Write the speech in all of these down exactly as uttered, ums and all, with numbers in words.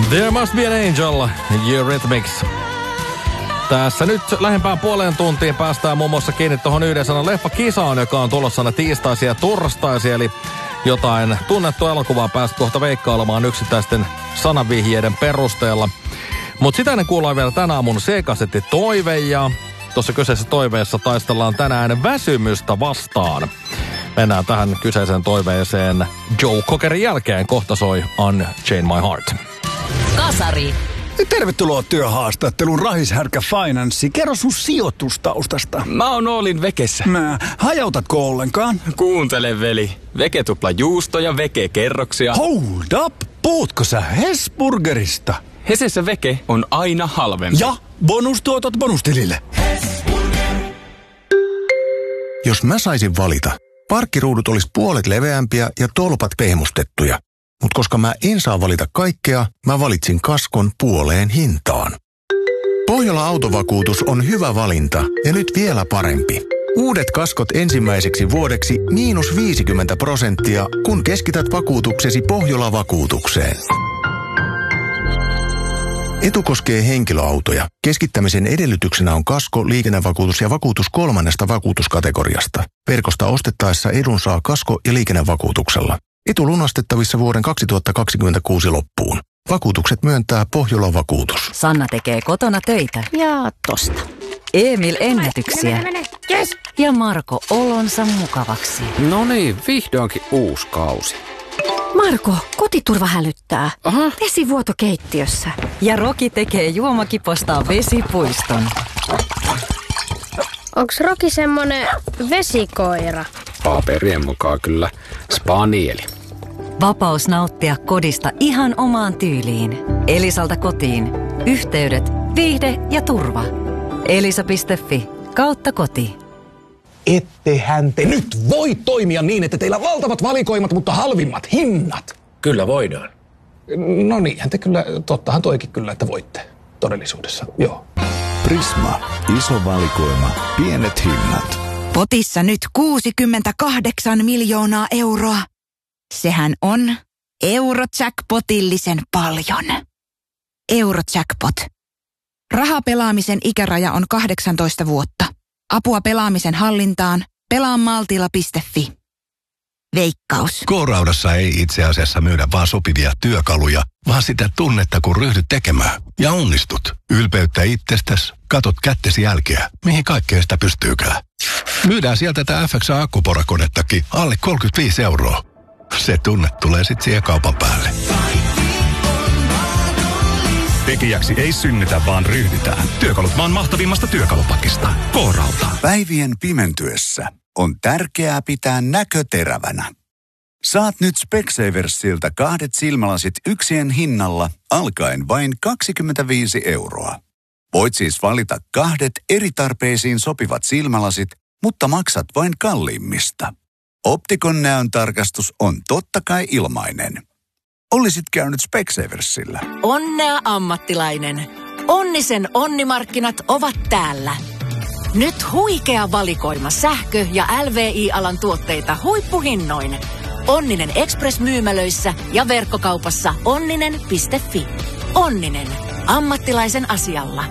There Must Be an Angel, Eurythmics. Tässä nyt lähempään puoleen tuntiin päästään muun muassa kiinni tuohon yhden sanan leffakisaan, joka on tulossa aina tiistaisia ja torstaisia, eli jotain tunnettua elokuvaa päästä kohta veikkailemaan yksittäisten sanavihjeiden perusteella. Mutta sitä ne kuullaan vielä tänä aamun C-kasetti toive, ja tuossa kyseisessä toiveessa taistellaan tänään väsymystä vastaan. Mennään tähän kyseiseen toiveeseen Joe Cockerin jälkeen. Kohta soi Unchain My Heart. Kasari. Tervetuloa työhaastatteluun Rahishärkä Finanssi. Kerro sun sijoitustaustasta. Mä oon Oolin Vekessä. Mä, hajautatko ollenkaan? Kuuntele, veli. Veke tupla juusto ja Veke kerroksia. Hold up! Puhutko sä Hesburgerista? Hesessä Veke on aina halvempi. Ja bonustuotot bonustilille. Jos mä saisin valita, parkkiruudut olisi puolet leveämpiä ja tolpat pehmustettuja. Mutta koska mä en saa valita kaikkea, mä valitsin kaskon puoleen hintaan. Pohjola Autovakuutus on hyvä valinta ja nyt vielä parempi. Uudet kaskot ensimmäiseksi vuodeksi miinus viisikymmentä prosenttia, kun keskität vakuutuksesi Pohjola-vakuutukseen. Etu koskee henkilöautoja. Keskittämisen edellytyksenä on kasko, liikennevakuutus ja vakuutus kolmannesta vakuutuskategoriasta. Verkosta ostettaessa edun saa kasko- ja liikennevakuutuksella. Etu lunastettavissa vuoden kaksituhattakaksikymmentäkuusi loppuun. Vakuutukset myöntää Pohjola Vakuutus. Sanna tekee kotona töitä. Ja tosta. Emil ennätyksiä. Mene, mene, yes. Ja Marko olonsa mukavaksi. No niin, vihdoinkin uusi kausi. Marko, kotiturva hälyttää. Aha. Vesivuoto keittiössä. Ja Roki tekee juomakipostaan vesipuiston. Onks Roki semmonen vesikoira? Paperien mukaan kyllä spanieli. Vapaus nauttia kodista ihan omaan tyyliin. Elisalta kotiin. Yhteydet, viihde ja turva. Elisa piste fi kautta koti. Ettehän te nyt voi toimia niin, että teillä on valtavat valikoimat, mutta halvimmat hinnat. Kyllä voidaan. No niinhän te kyllä, tottahan toikin kyllä, että voitte todellisuudessa, joo. Prisma, iso valikoima, pienet hinnat. Potissa nyt kuusikymmentäkahdeksan miljoonaa euroa. Sehän on Eurojackpotillisen paljon. Eurojackpot. Rahapelaamisen ikäraja on kahdeksantoista vuotta. Apua pelaamisen hallintaan. pelaa maltilla piste fi. Veikkaus. K-Raudassa ei itse asiassa myydä vaan sopivia työkaluja, vaan sitä tunnetta, kun ryhdyt tekemään. Ja onnistut. Ylpeyttä itsestäsi, katot kättesi jälkeä, mihin kaikkeen sitä pystyykään. Myydään sieltä tätä F X A-akkuporakonettakin alle kolmekymmentäviisi euroa. Se tunne tulee sitten siihen kaupan päälle. Tekijäksi ei synnytä, vaan ryhdytään. Työkalut maan mahtavimmasta työkalupakista. K-Rauta. Päivien pimentyessä on tärkeää pitää näkö terävänä. Saat nyt Specsaversilta kahdet silmälasit yksien hinnalla alkaen vain kaksikymmentäviisi euroa. Voit siis valita kahdet eri tarpeisiin sopivat silmälasit, mutta maksat vain kalliimmista. Optikon näön tarkastus on totta kai ilmainen. Olisit käynyt Specsaversilla. Onnea ammattilainen. Onnisen onnimarkkinat ovat täällä. Nyt huikea valikoima sähkö- ja L V I-alan tuotteita huippuhinnoin. Onninen Express-myymälöissä ja verkkokaupassa onninen piste fi. Onninen. Ammattilaisen asialla.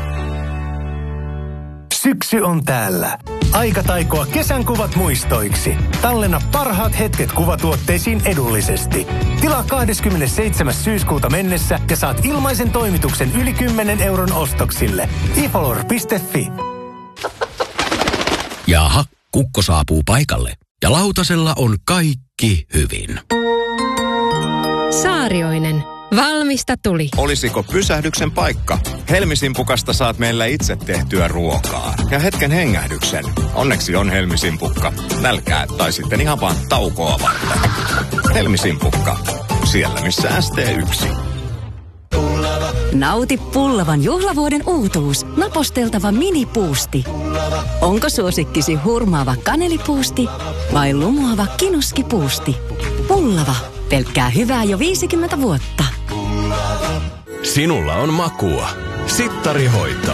Syksy on täällä. Aika taikoa kesän kuvat muistoiksi. Tallenna parhaat hetket kuvatuotteisiin edullisesti. Tilaa kahdeskymmenesseitsemäs syyskuuta mennessä ja saat ilmaisen toimituksen yli kymmenen euron ostoksille. ifolor piste fi. Jaha, kukko saapuu paikalle. Ja lautasella on kaikki hyvin. Saarioinen. Valmista tuli. Olisiko pysähdyksen paikka? Helmisimpukasta saat meillä itse tehtyä ruokaa. Ja hetken hengähdyksen. Onneksi on Helmisimpukka. Nälkää tai sitten ihan vaan taukoa varten. Helmisimpukka. Siellä missä S T yksi. Nauti Pullavan juhlavuoden uutuus. Naposteltava minipuusti. Onko suosikkisi hurmaava kanelipuusti vai lumoava kinuskipuusti? Pullava. Pelkkää hyvää jo viisikymmentä vuotta. Sinulla on makua. Sittari hoitaa.